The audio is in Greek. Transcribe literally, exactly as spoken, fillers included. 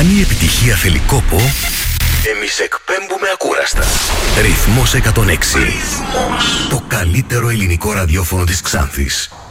Αν η επιτυχία θέλει κόπο, εμείς εκπέμπουμε ακούραστα. Ρυθμός εκατόν έξι. Ρυθμός. Το καλύτερο ελληνικό ραδιόφωνο της Ξάνθης.